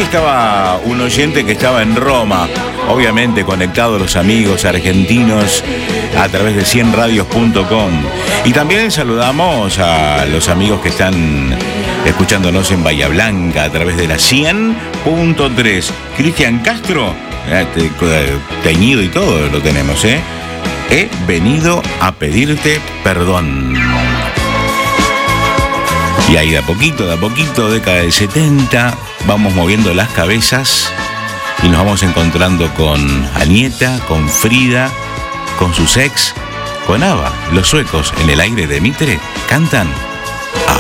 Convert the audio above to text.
Ahí estaba un oyente que estaba en Roma, obviamente conectado a los amigos argentinos a través de 100radios.com. Y también saludamos a los amigos que están escuchándonos en Bahía Blanca a través de la 100.3. Cristian Castro, teñido y todo lo tenemos, ¿eh? He venido a pedirte perdón. Y ahí de a poquito, década del 70, vamos moviendo las cabezas y nos vamos encontrando con Anieta, con Frida, con sus ex, con ABBA. Los suecos en el aire de Mitre cantan